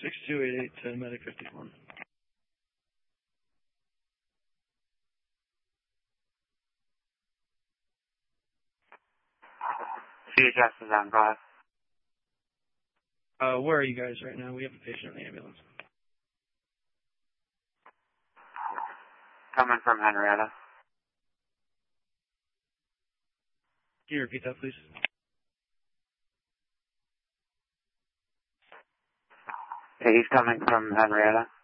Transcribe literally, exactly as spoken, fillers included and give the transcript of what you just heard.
six two eight eight to Medic fifty-one. C H S is on, go ahead. Uh, where are you guys right now? We have a patient in the ambulance. Coming from Henrietta. Can you repeat that, please? Yeah, he's coming from Henrietta.